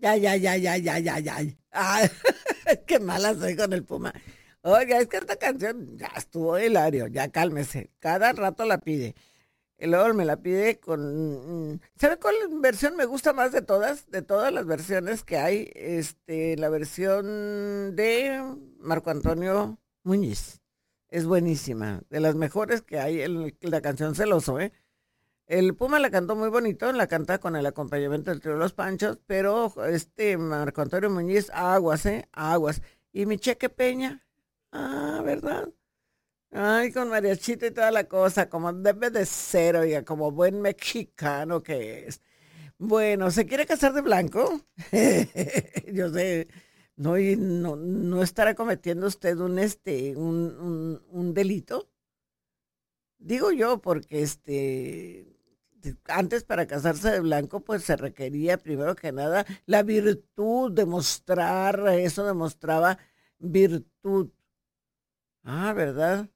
Ay. Ay, qué mala soy con el Puma. Oiga, es que esta canción ya estuvo hilario, ya cálmese. Cada rato la pide. Y luego me la pide con... ¿Sabe cuál versión me gusta más de todas? De todas las versiones que hay, la versión de Marco Antonio Muñiz. Es buenísima, de las mejores que hay en la canción Celoso, ¿eh? El Puma la cantó muy bonito, la canta con el acompañamiento del trío Los Panchos, pero Marco Antonio Muñiz, aguas, aguas. Y mi Cheque Peña, ¿verdad? Ay, con mariachito y toda la cosa, como debe de ser, oiga, como buen mexicano que es. Bueno, ¿se quiere casar de blanco? Yo sé, no, y no estará cometiendo usted un delito. Digo yo, porque antes para casarse de blanco, pues se requería primero que nada la virtud, demostrar, eso demostraba virtud. ¿Verdad?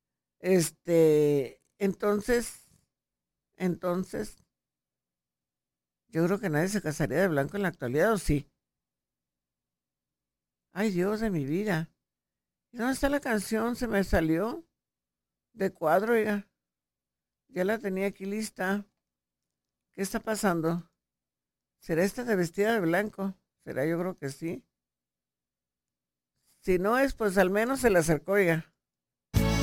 Entonces, entonces, yo creo que nadie se casaría de blanco en la actualidad, ¿o sí? Ay, Dios de mi vida. ¿Y dónde está la canción? Se me salió de cuadro, oiga. Ya la tenía aquí lista. ¿Qué está pasando? ¿Será esta de vestida de blanco? ¿Será? Yo creo que sí. Si no es, pues al menos se le acercó, oiga.